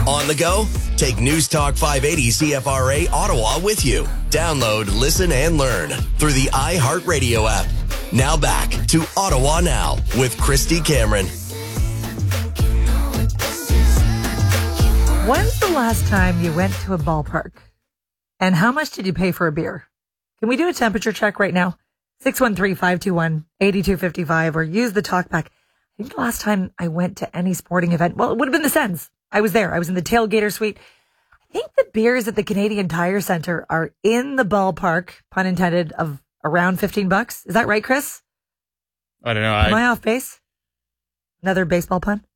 On the go? Take News Talk 580 CFRA Ottawa with you. Download, listen, and learn through the iHeartRadio app. Now back to Ottawa Now with Christy Cameron. When's the last time you went to a ballpark? And how much did you pay for a beer? Can we do a temperature check right now? 613-521-8255 or use the talkback. I think the last time I went to any sporting event, well, it would have been the Sens. I was there. I was in the tailgater suite. I think the beers at the Canadian Tire Center are in the ballpark, pun intended, of around $15. Is that right, Chris? I don't know. Am I off base? Another baseball pun?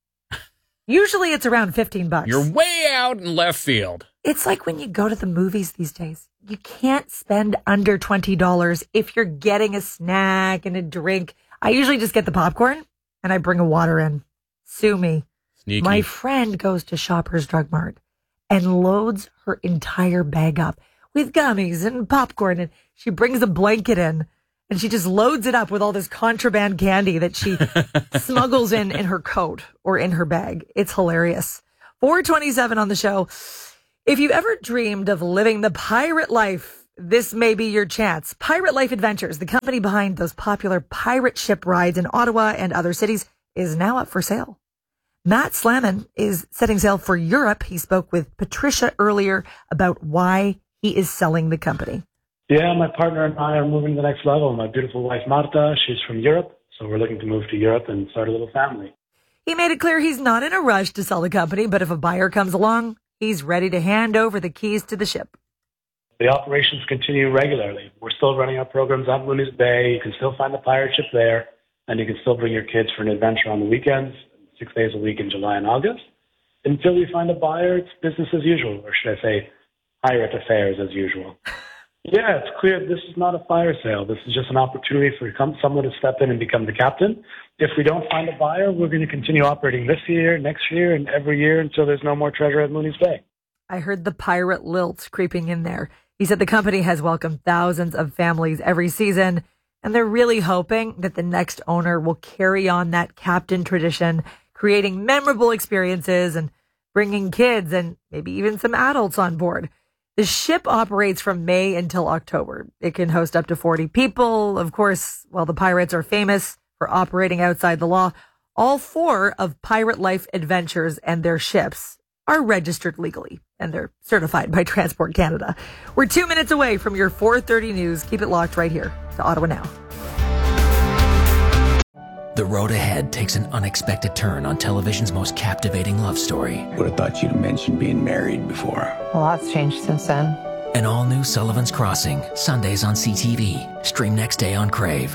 Usually it's around $15. You're way out in left field. It's like when you go to the movies these days. You can't spend under $20 if you're getting a snack and a drink. I usually just get the popcorn and I bring a water in. Sue me. Sneaky. My friend goes to Shoppers Drug Mart and loads her entire bag up with gummies and popcorn, and she brings a blanket in and she just loads it up with all this contraband candy that she smuggles in her coat or in her bag. It's hilarious. 427 on the show. If you've ever dreamed of living the pirate life, this may be your chance. Pirate Life Adventures, the company behind those popular pirate ship rides in Ottawa and other cities, is now up for sale. Matt Slamon is setting sail for Europe. He spoke with Patricia earlier about why he is selling the company. Yeah, my partner and I are moving to the next level. My beautiful wife, Marta, she's from Europe, so we're looking to move to Europe and start a little family. He made it clear he's not in a rush to sell the company, but if a buyer comes along, he's ready to hand over the keys to the ship. The operations continue regularly. We're still running our programs at Mooney's Bay. You can still find the pirate ship there, and you can still bring your kids for an adventure on the weekends, 6 days a week in July and August. Until we find a buyer, it's business as usual, or should I say, pirate affairs as usual. Yeah, it's clear this is not a fire sale. This is just an opportunity for someone to step in and become the captain. If we don't find a buyer, we're going to continue operating this year, next year, and every year until there's no more treasure at Mooney's Bay. I heard the pirate lilt creeping in there. He said the company has welcomed thousands of families every season, and they're really hoping that the next owner will carry on that captain tradition, creating memorable experiences and bringing kids and maybe even some adults on board. The ship operates from May until October. It can host up to 40 people. Of course, while the pirates are famous for operating outside the law, all 4 of Pirate Life Adventures and their ships are registered legally, and they're certified by Transport Canada. We're 2 minutes away from your 4:30 news. Keep it locked right here to Ottawa Now. The road ahead takes an unexpected turn on television's most captivating love story. Would have thought you'd mentioned being married before. A lot's changed since then. An all-new Sullivan's Crossing, Sundays on CTV. Stream next day on Crave.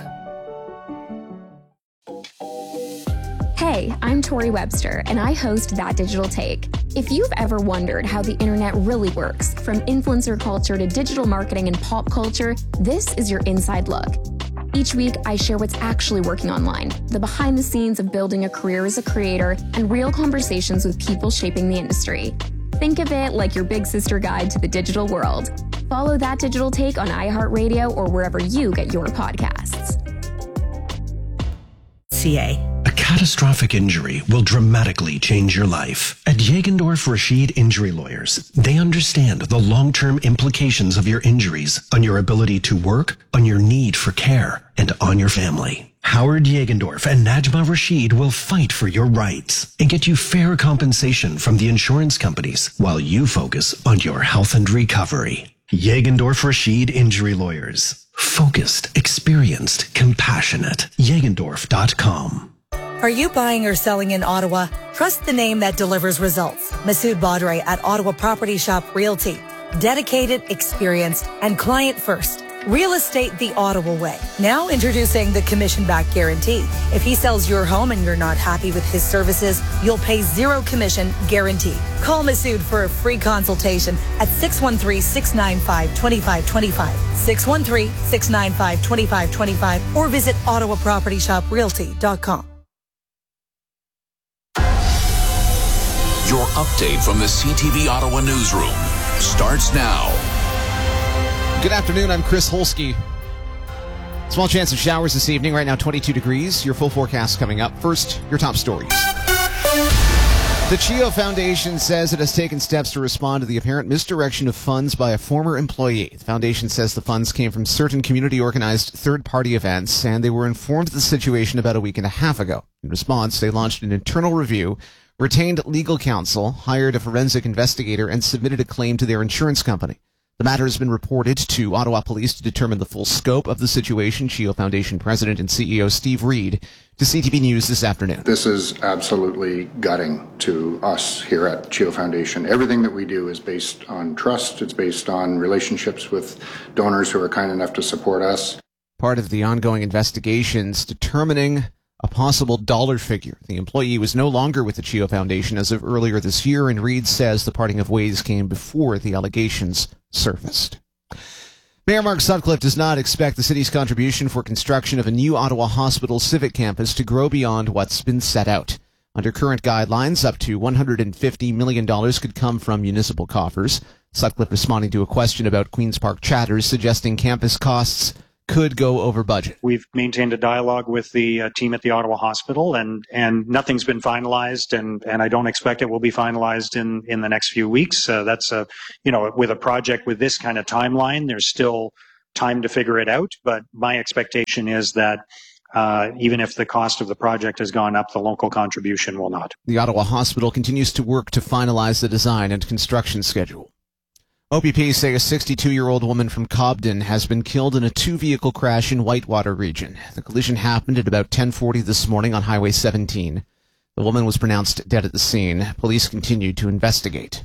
Hey, I'm Tori Webster, and I host That Digital Take. If you've ever wondered how the internet really works, from influencer culture to digital marketing and pop culture, this is your inside look. Each week, I share what's actually working online, the behind the scenes of building a career as a creator, and real conversations with people shaping the industry. Think of it like your big sister guide to the digital world. Follow That Digital Take on iHeartRadio or wherever you get your podcasts. A catastrophic injury will dramatically change your life. At Jagendorf Rashid Injury Lawyers, they understand the long-term implications of your injuries on your ability to work, on your need for care, and on your family. Howard Jagendorf and Najma Rashid will fight for your rights and get you fair compensation from the insurance companies while you focus on your health and recovery. Jagendorf Rashid Injury Lawyers. Focused, experienced, compassionate. Jagendorf.com. Are you buying or selling in Ottawa? Trust the name that delivers results. Masood Badre at Ottawa Property Shop Realty. Dedicated, experienced, and client first. Real estate the Ottawa way. Now introducing the commission-back guarantee. If he sells your home and you're not happy with his services, you'll pay zero commission guaranteed. Call Masood for a free consultation at 613-695-2525, 613-695-2525, or visit OttawaPropertyShopRealty.com. Your update from the CTV Ottawa newsroom starts now. Good afternoon, I'm Chris Holsky. Small chance of showers this evening, right now 22 degrees. Your full forecast coming up. First, your top stories. The CHEO Foundation says it has taken steps to respond to the apparent misdirection of funds by a former employee. The foundation says the funds came from certain community-organized third-party events, and they were informed of the situation about a week and a half ago. In response, they launched an internal review, retained legal counsel, hired a forensic investigator, and submitted a claim to their insurance company. The matter has been reported to Ottawa Police to determine the full scope of the situation. CHEO Foundation President and CEO Steve Reed to CTV News this afternoon. This is absolutely gutting to us here at CHEO Foundation. Everything that we do is based on trust. It's based on relationships with donors who are kind enough to support us. Part of the ongoing investigations determining a possible dollar figure. The employee was no longer with the CHEO Foundation as of earlier this year, and Reed says the parting of ways came before the allegations surfaced. Mayor Mark Sutcliffe does not expect the city's contribution for construction of a new Ottawa Hospital Civic Campus to grow beyond what's been set out. Under current guidelines, up to $150 million could come from municipal coffers. Sutcliffe responding to a question about Queen's Park chatters suggesting campus costs could go over budget. We've maintained a dialogue with the team at the Ottawa Hospital, and nothing's been finalized, and I don't expect it will be finalized in the next few weeks. That's with a project with this kind of timeline, there's still time to figure it out. But my expectation is that even if the cost of the project has gone up, the local contribution will not. The Ottawa Hospital continues to work to finalize the design and construction schedule. OPP say a 62-year-old woman from Cobden has been killed in a two-vehicle crash in Whitewater region. The collision happened at about 10:40 this morning on Highway 17. The woman was pronounced dead at the scene. Police continued to investigate.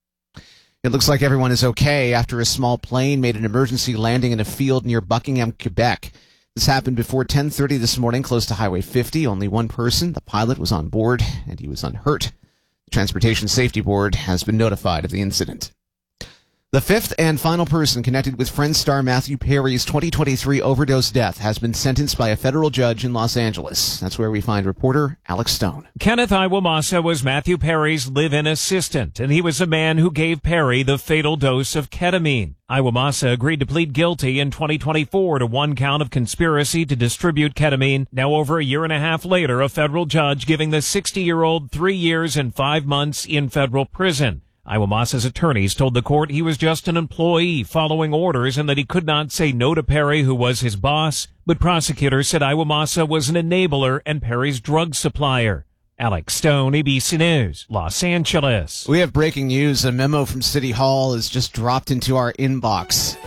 It looks like everyone is okay after a small plane made an emergency landing in a field near Buckingham, Quebec. This happened before 10:30 this morning close to Highway 50. Only one person, the pilot, was on board, and he was unhurt. The Transportation Safety Board has been notified of the incident. The fifth and final person connected with Friends star Matthew Perry's 2023 overdose death has been sentenced by a federal judge in Los Angeles. That's where we find reporter Alex Stone. Kenneth Iwamasa was Matthew Perry's live-in assistant, and he was the man who gave Perry the fatal dose of ketamine. Iwamasa agreed to plead guilty in 2024 to one count of conspiracy to distribute ketamine. Now, over a year and a half later, a federal judge giving the 60-year-old 3 years and 5 months in federal prison. Iwamasa's attorneys told the court he was just an employee following orders and that he could not say no to Perry, who was his boss. But prosecutors said Iwamasa was an enabler and Perry's drug supplier. Alex Stone, ABC News, Los Angeles. We have breaking news. A memo from City Hall has just dropped into our inbox.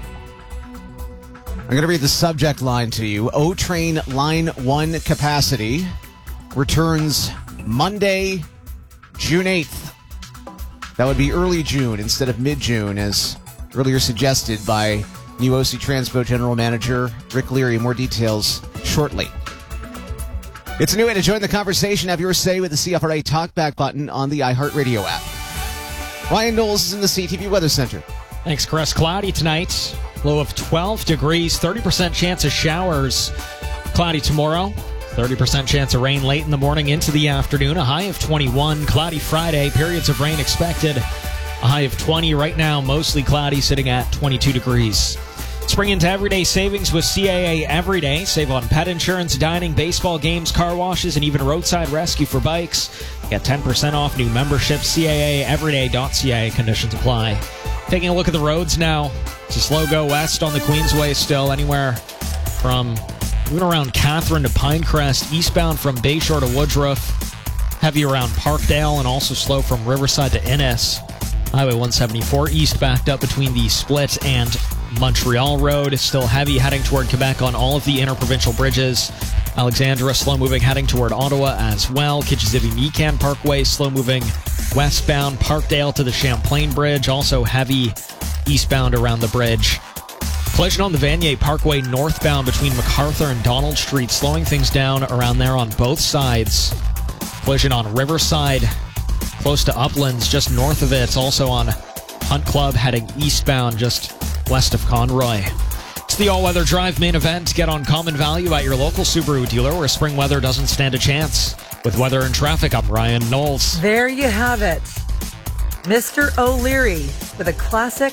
I'm going to read the subject line to you. O-Train Line 1 capacity returns Monday, June 8th. That would be early June instead of mid-June, as earlier suggested by new OC Transpo General Manager Rick Leary. More details shortly. It's a new way to join the conversation. Have your say with the CFRA Talkback button on the iHeartRadio app. Ryan Knowles is in the CTV Weather Center. Thanks, Chris. Cloudy tonight. Low of 12 degrees. 30% chance of showers. Cloudy tomorrow. 30% chance of rain late in the morning into the afternoon. A high of 21. Cloudy Friday. Periods of rain expected. A high of 20 right now. Mostly cloudy, sitting at 22 degrees. Spring into everyday savings with CAA Everyday. Save on pet insurance, dining, baseball games, car washes, and even roadside rescue for bikes. Get 10% off new membership. CAAeveryday.ca. Conditions apply. Taking a look at the roads now. It's a slow go west on the Queensway still. Anywhere from even around Catherine to Pinecrest, eastbound from Bayshore to Woodruff, heavy around Parkdale, and also slow from Riverside to Innis. Highway 174 east backed up between the Split and Montreal Road. Still heavy heading toward Quebec on all of the interprovincial bridges. Alexandra slow moving heading toward Ottawa as well. Kitchissippi-Mecan Parkway slow moving westbound Parkdale to the Champlain Bridge. Also heavy eastbound around the bridge. Collision on the Vanier Parkway northbound between MacArthur and Donald Street, slowing things down around there on both sides. Collision on Riverside, close to Uplands, just north of it. It's also on Hunt Club heading eastbound just west of Conroy. It's the all-weather drive main event. Get on common value at your local Subaru dealer where spring weather doesn't stand a chance. With weather and traffic, I'm Ryan Knowles. There you have it. Mr. O'Leary with a classic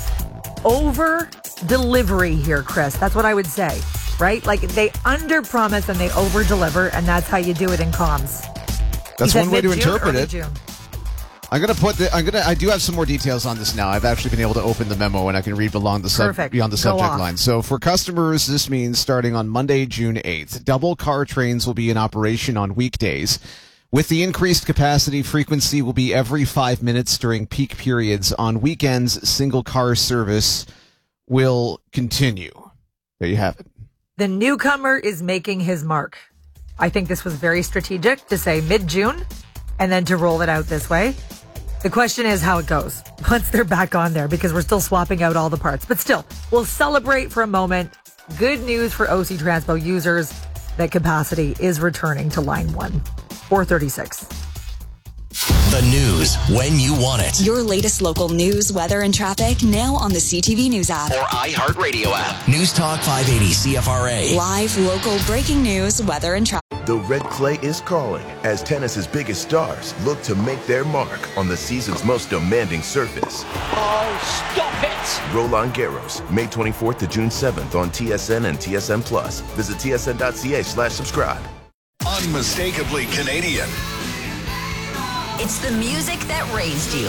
over-delivery here, Chris. That's what I would say, right? Like, they under-promise and they over-deliver, and that's how you do it in comms. That's one way to interpret it. I do have some more details on this now. I've actually been able to open the memo and I can read beyond the subject line. So for customers, this means starting on Monday, June 8th, double car trains will be in operation on weekdays. With the increased capacity, frequency will be every 5 minutes during peak periods. On weekends, single car service will continue. There you have it. The newcomer is making his mark. I think this was very strategic to say mid-June and then to roll it out this way. The question is how it goes once they're back on there, because we're still swapping out all the parts. But still, we'll celebrate for a moment. Good news for OC Transpo users that capacity is returning to Line 1. 436. The news when you want it. Your latest local news, weather, and traffic now on the CTV News app. Or iHeartRadio app. News Talk 580 CFRA. Live, local, breaking news, weather, and traffic. The red clay is calling as tennis's biggest stars look to make their mark on the season's most demanding surface. Oh, stop it! Roland Garros, May 24th to June 7th on TSN and TSN+. Visit tsn.ca/subscribe. Unmistakably Canadian. It's the music that raised you.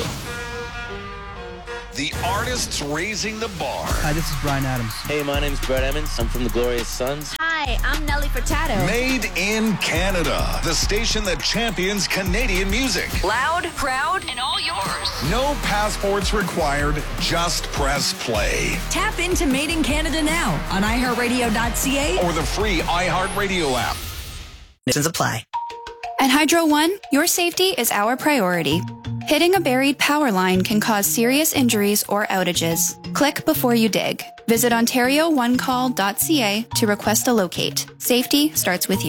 The artists raising the bar. Hi, this is Bryan Adams. Hey, my name's Brett Emmons. I'm from the Glorious Sons. Hi, I'm Nelly Furtado. Made in Canada. The station that champions Canadian music. Loud, proud, and all yours. No passports required. Just press play. Tap into Made in Canada now on iHeartRadio.ca or the free iHeartRadio app. Conditions apply. At Hydro One, your safety is our priority. Hitting a buried power line can cause serious injuries or outages. Click before you dig. Visit OntarioOneCall.ca to request a locate. Safety starts with you.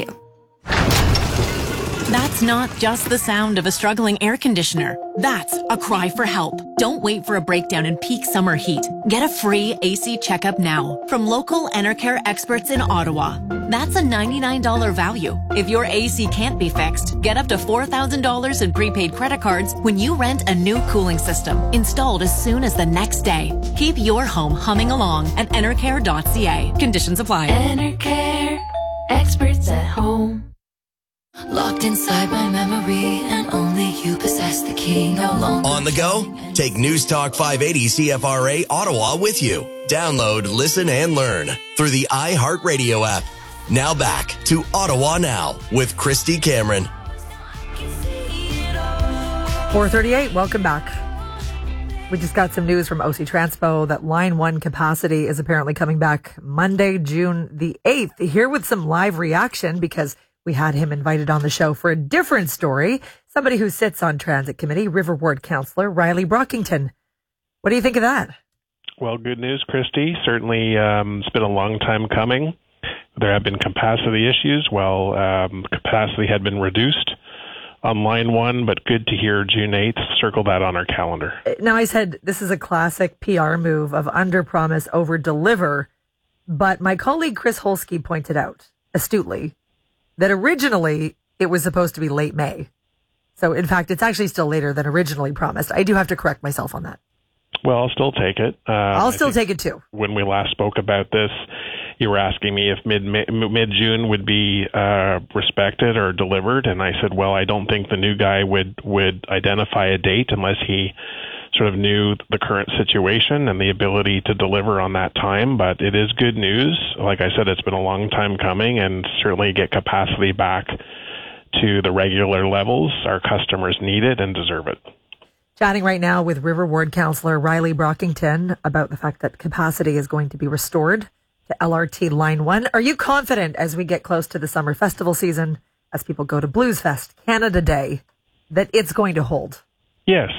That's not just the sound of a struggling air conditioner. That's a cry for help. Don't wait for a breakdown in peak summer heat. Get a free AC checkup now from local Enercare experts in Ottawa. That's a $99 value. If your AC can't be fixed, get up to $4,000 in prepaid credit cards when you rent a new cooling system installed as soon as the next day. Keep your home humming along at Enercare.ca. Conditions apply. Enercare, experts at home. Locked inside my memory, and only you possess the key. No longer on the go? Take News Talk 580 CFRA Ottawa with you. Download, listen, and learn through the iHeartRadio app. Now back to Ottawa Now with Christy Cameron. 438, welcome back. We just got some news from OC Transpo that Line 1 capacity is apparently coming back Monday, June the 8th. Here with some live reaction, because we had him invited on the show for a different story. Somebody who sits on Transit Committee, River Ward Councillor Riley Brockington. What do you think of that? Well, good news, Christy. Certainly, it's been a long time coming. There have been capacity issues. Well, capacity had been reduced on Line 1, but good to hear June 8th. Circle that on our calendar. Now, I said this is a classic PR move of under-promise, over-deliver, but my colleague Chris Holsky pointed out, astutely, that originally it was supposed to be late May. So, in fact, it's actually still later than originally promised. I do have to correct myself on that. Well, I'll still take it. I'll still take it, too. When we last spoke about this, you were asking me if mid-June would be respected or delivered, and I said, well, I don't think the new guy would identify a date unless he sort of knew the current situation and the ability to deliver on that time. But it is good news. Like I said, it's been a long time coming, and certainly get capacity back to the regular levels our customers need it and deserve it. Chatting right now with River Ward Councillor Riley Brockington about the fact that capacity is going to be restored to LRT Line 1. Are you confident as we get close to the summer festival season, as people go to Blues Fest, Canada Day, that it's going to hold? Yes.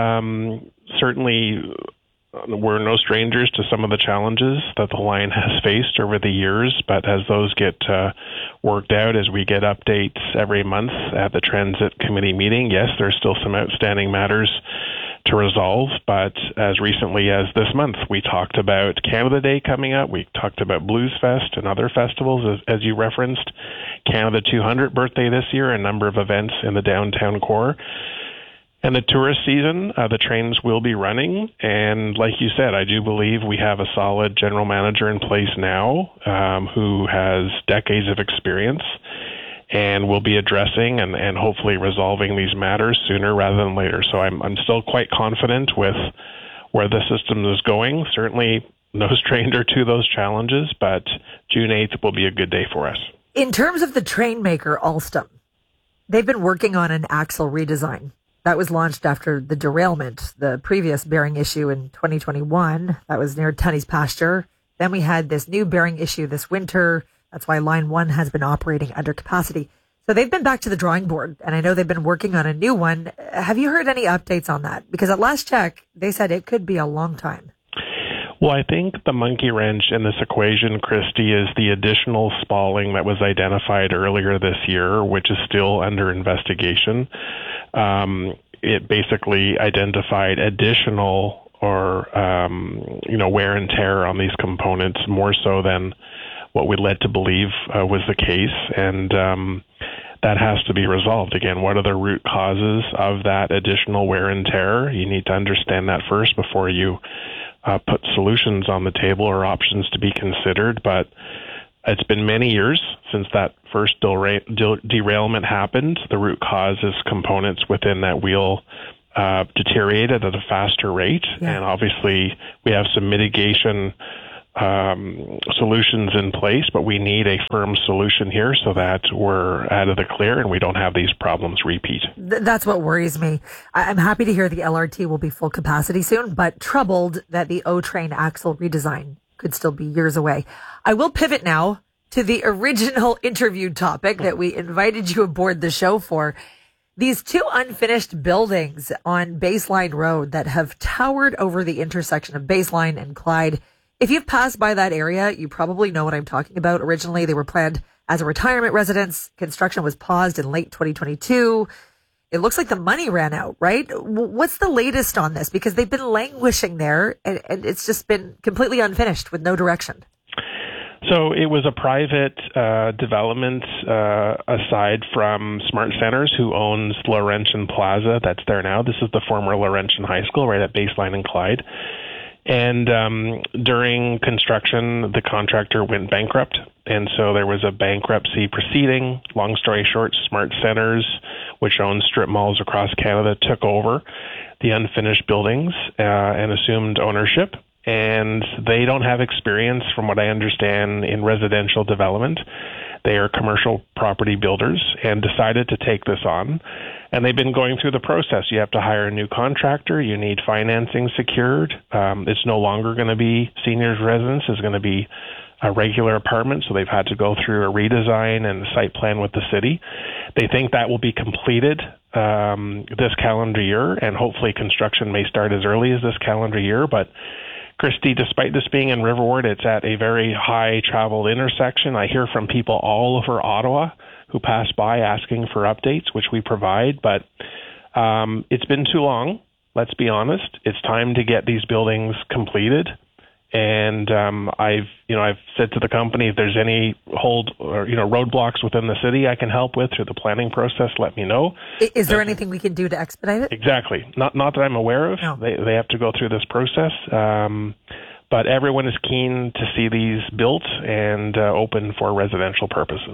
Certainly, we're no strangers to some of the challenges that the line has faced over the years, but as those get worked out, as we get updates every month at the Transit Committee meeting, yes, there's still some outstanding matters to resolve, but as recently as this month, we talked about Canada Day coming up. We talked about Blues Fest and other festivals, as you referenced. Canada 200 birthday this year, a number of events in the downtown core. And the tourist season, the trains will be running. And like you said, I do believe we have a solid general manager in place now who has decades of experience. and we'll be addressing and hopefully resolving these matters sooner rather than later. So I'm still quite confident with where the system is going. Certainly no stranger to those challenges, but June 8th will be a good day for us. In terms of the train maker, Alstom, they've been working on an axle redesign. That was launched after the derailment, the previous bearing issue in 2021. That was near Tunney's Pasture. Then we had this new bearing issue this winter. That's why Line 1 has been operating under capacity. So they've been back to the drawing board, and I know they've been working on a new one. Have you heard any updates on that? Because at last check, they said it could be a long time. Well, I think the monkey wrench in this equation, Christy, is the additional spalling that was identified earlier this year, which is still under investigation. It basically identified additional or, wear and tear on these components more so than what we led to believe was the case. And that has to be resolved. Again, what are the root causes of that additional wear and tear? You need to understand that first before you put solutions on the table or options to be considered. But it's been many years since that first derailment happened. The root cause is components within that wheel deteriorated at a faster rate. Yeah. And obviously we have some mitigation solutions in place, but we need a firm solution here so that we're out of the clear and we don't have these problems repeat. That's what worries me. I'm happy to hear the LRT will be full capacity soon, but troubled that the O-Train axle redesign could still be years away. I will pivot now to the original interview topic that we invited you aboard the show for. These two unfinished buildings on Baseline Road that have towered over the intersection of Baseline and Clyde. If you've passed by that area, you probably know what I'm talking about. Originally, they were planned as a retirement residence. Construction was paused in late 2022. It looks like the money ran out, right? What's the latest on this? Because they've been languishing there, and it's just been completely unfinished with no direction. So it was a private development aside from Smart Centers, who owns Laurentian Plaza. That's there now. This is the former Laurentian High School right at Baseline and Clyde. And during construction, the contractor went bankrupt. And so there was a bankruptcy proceeding. Long story short, Smart Centers, which owns strip malls across Canada, took over the unfinished buildings and assumed ownership. And they don't have experience, from what I understand, in residential development. They are commercial property builders and decided to take this on. And they've been going through the process. You have to hire a new contractor. You need financing secured. It's no longer going to be seniors residence. It's going to be a regular apartment. So they've had to go through a redesign and site plan with the city. They think that will be completed this calendar year, and hopefully construction may start as early as this calendar year. But Christy, despite this being in Riverward, it's at a very high traveled intersection. I hear from people all over Ottawa who pass by asking for updates, which we provide, but it's been too long. Let's be honest. It's time to get these buildings completed. And I've said to the company, if there's any roadblocks within the city I can help with through the planning process, let me know. Is there anything we can do to expedite it? Exactly. Not that I'm aware of. No. They have to go through this process. But everyone is keen to see these built and open for residential purposes.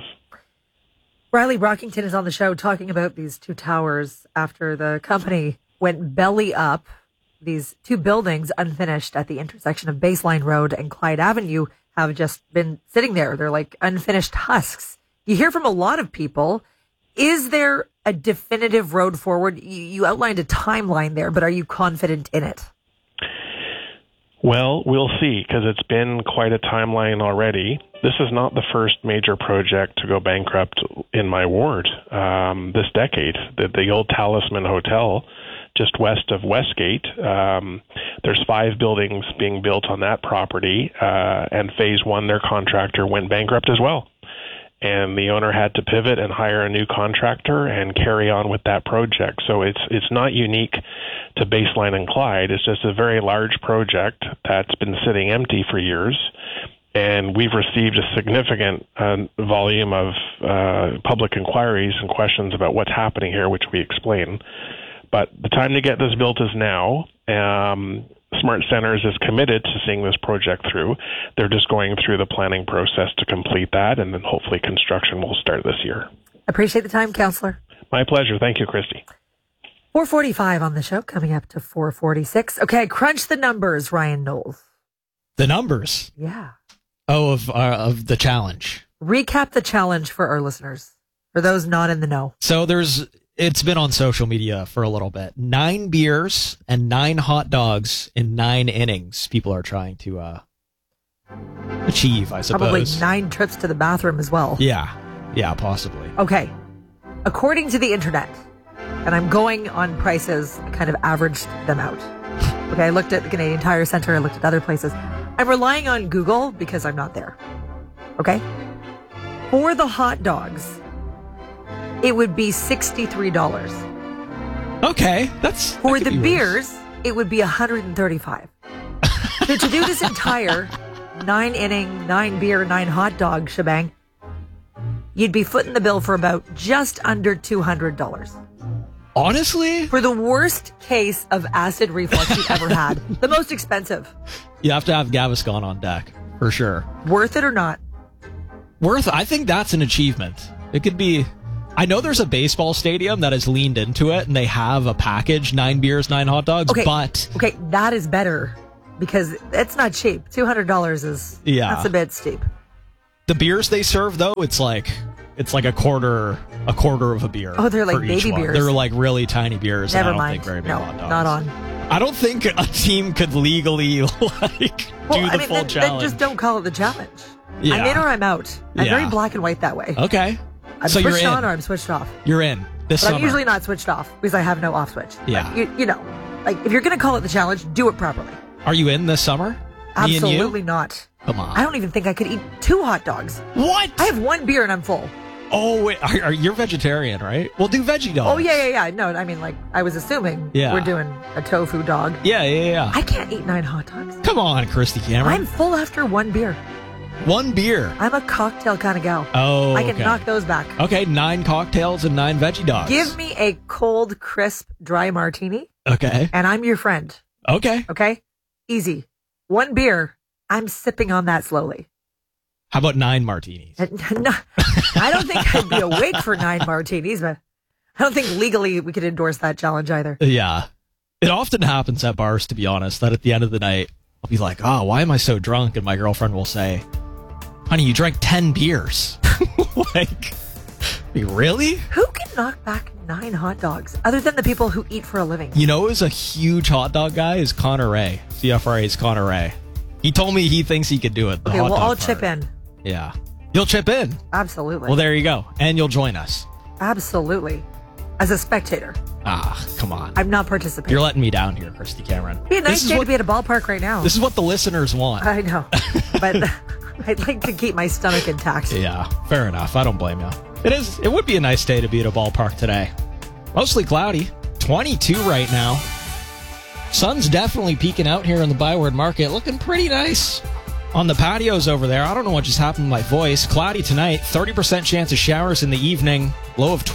Riley Brockington is on the show talking about these two towers after the company went belly up. These two buildings unfinished at the intersection of Baseline Road and Clyde Avenue have just been sitting there. They're like unfinished husks. You hear from a lot of people. Is there a definitive road forward? You outlined a timeline there, but are you confident in it? Well, we'll see, because it's been quite a timeline already. This is not the first major project to go bankrupt in my ward this decade. The old Talisman Hotel, just west of Westgate, there's 5 buildings being built on that property, and phase 1, their contractor went bankrupt as well. And the owner had to pivot and hire a new contractor and carry on with that project. So it's not unique to Baseline and Clyde. It's just a very large project that's been sitting empty for years. And we've received a significant volume of public inquiries and questions about what's happening here, which we explain. But the time to get this built is now. Smart Centers is committed to seeing this project through. They're just going through the planning process to complete that, and then hopefully construction will start this year. Appreciate the time, Counselor. My pleasure. Thank you, Christy. 4:45 on the show, coming up to 4:46. Okay, crunch the numbers, Ryan Knowles. The numbers? Yeah. Oh, of the challenge. Recap the challenge for our listeners, for those not in the know. So it's been on social media for a little bit. 9 beers and 9 hot dogs in 9 innings. People are trying to achieve, I suppose. Probably 9 trips to the bathroom as well. Yeah, possibly. Okay. According to the internet, and I'm going on prices, I kind of averaged them out. Okay, I looked at the Canadian Tire Center, I looked at other places. I'm relying on Google because I'm not there. Okay? For the hot dogs, it would be $63. Okay, for the beers, it would be $135. So to do this entire 9 inning, 9 beer, 9 hot dog shebang, you'd be footing the bill for about just under $200. Honestly? For the worst case of acid reflux you ever had. The most expensive. You have to have Gaviscon on deck, for sure. Worth it or not? I think that's an achievement. It could be... I know there's a baseball stadium that has leaned into it, and they have a package, 9 beers, 9 hot dogs, but... Okay, that is better, because it's not cheap. $200 is... Yeah. That's a bit steep. The beers they serve, though, it's like a quarter of a beer. Oh, they're like for each baby one. beers. They're like really tiny beers. Never and I don't mind. think very big no, hot dogs. not on. I don't think a team could legally do the full challenge. Then just don't call it the challenge. Yeah. I'm in or I'm out. I'm Yeah. very black and white that way. Okay. I'm So you're switched in. on or I'm switched off. You're in this But summer. I'm usually not switched off because I have no off switch. Yeah. Like, you know, like if you're going to call it the challenge, do it properly. Are you in this summer? Me and you? Absolutely not. Come on. I don't even think I could eat 2 hot dogs. What? I have 1 beer and I'm full. Oh, wait. You're vegetarian, right? We'll do veggie dogs. Oh, yeah. No, I mean, like, I was assuming Yeah. we're doing a tofu dog. Yeah. I can't eat 9 hot dogs. Come on, Christy Cameron. I'm full after 1 beer. 1 beer. I'm a cocktail kind of gal. Oh, I can okay. knock those back. Okay, 9 cocktails and 9 veggie dogs. Give me a cold, crisp, dry martini, Okay. and I'm your friend. Okay. Okay? Easy. 1 beer, I'm sipping on that slowly. How about 9 martinis? No, I don't think I'd be awake for 9 martinis, but I don't think legally we could endorse that challenge either. Yeah. It often happens at bars, to be honest, that at the end of the night, I'll be like, oh, why am I so drunk? And my girlfriend will say, honey, you drank 10 beers. Like, really? Who can knock back 9 hot dogs other than the people who eat for a living? You know who's a huge hot dog guy is Connor Ray. CFRA's Connor Ray. He told me he thinks he could do it. The Okay, hot well, dog I'll part. chip in. Yeah. You'll chip in. Absolutely. Well, there you go. And you'll join us. Absolutely. As a spectator. Ah, come on. I'm not participating. You're letting me down here, Christy Cameron. It'd be a nice day to be at a ballpark right now. This is what the listeners want. I know. But I'd like to keep my stomach intact. Yeah, fair enough. I don't blame you. It would be a nice day to be at a ballpark today. Mostly cloudy. 22 right now. Sun's definitely peeking out here in the Byward Market. Looking pretty nice. On the patios over there, I don't know what just happened to my voice. Cloudy tonight, 30% chance of showers in the evening, low of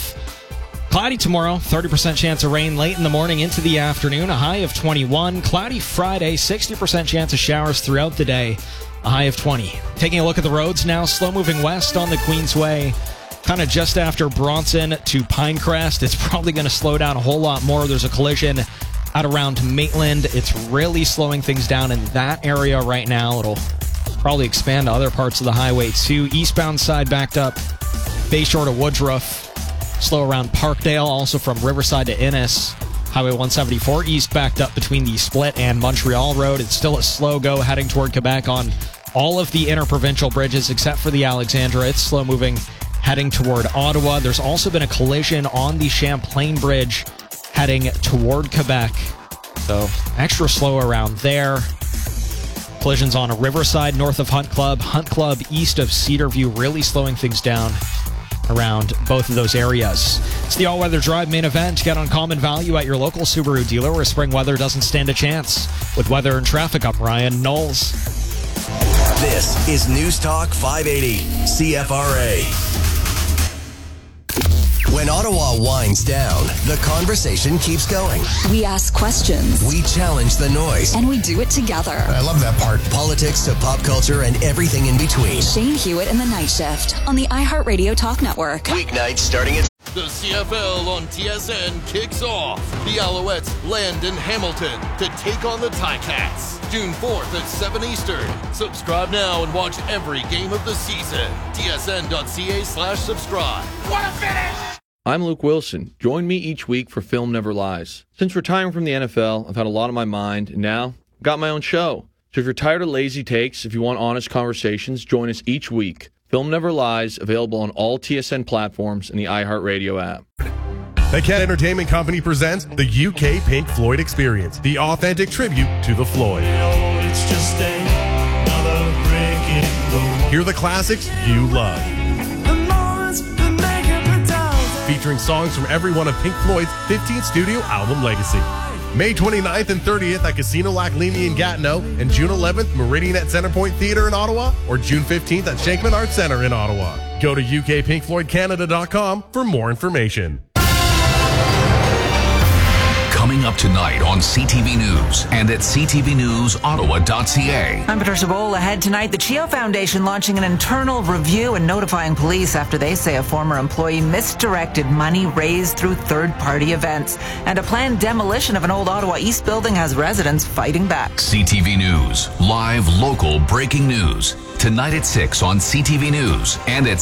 12. Cloudy tomorrow, 30% chance of rain late in the morning into the afternoon, a high of 21. Cloudy Friday, 60% chance of showers throughout the day, a high of 20. Taking a look at the roads now, slow moving west on the Queensway, kind of just after Bronson to Pinecrest. It's probably going to slow down a whole lot more. There's a collision out around Maitland. It's really slowing things down in that area right now. It'll probably expand to other parts of the highway too. Eastbound side backed up Bayshore to Woodruff. Slow around Parkdale, also from Riverside to Innis. Highway 174 east backed up between the Split and Montreal Road. It's still a slow go heading toward Quebec on all of the interprovincial bridges except for the Alexandra. It's slow moving heading toward Ottawa. There's also been a collision on the Champlain Bridge heading toward Quebec. So extra slow around there. Collisions on a Riverside north of Hunt Club east of Cedarview, really slowing things down around both of those areas. It's the All-Weather Drive main event. Get uncommon value at your local Subaru dealer where spring weather doesn't stand a chance. With weather and traffic, I'm Ryan Knowles. This is News Talk 580, CFRA. When Ottawa winds down, the conversation keeps going. We ask questions. We challenge the noise. And we do it together. I love that part. Politics to pop culture and everything in between. Shane Hewitt in the Night Shift on the iHeartRadio Talk Network. Weeknights starting at... The CFL on TSN kicks off. The Alouettes land in Hamilton to take on the Ticats. June 4th at 7 Eastern. Subscribe now and watch every game of the season. tsn.ca/subscribe. What a finish! I'm Luke Wilson. Join me each week for Film Never Lies. Since retiring from the NFL, I've had a lot on my mind, and now I've got my own show. So if you're tired of lazy takes, if you want honest conversations, join us each week. Film Never Lies, available on all TSN platforms and the iHeartRadio app. The Cat Entertainment Company presents the UK Pink Floyd Experience, the authentic tribute to the Floyd. It's just another break in the wall. Hear the classics you love. Featuring songs from every one of Pink Floyd's 15th studio album legacy. May 29th and 30th at Casino Lac Leamy in Gatineau, and June 11th, Meridian at Centrepoint Theatre in Ottawa, or June 15th at Shankman Arts Centre in Ottawa. Go to ukpinkfloydcanada.com for more information. Coming up tonight on CTV News and at ctvnewsottawa.ca. I'm Patricia Bowl. Ahead tonight, the CHEO Foundation launching an internal review and notifying police after they say a former employee misdirected money raised through third-party events. And a planned demolition of an old Ottawa East building has residents fighting back. CTV News, live, local, breaking news. Tonight at 6 on CTV News and at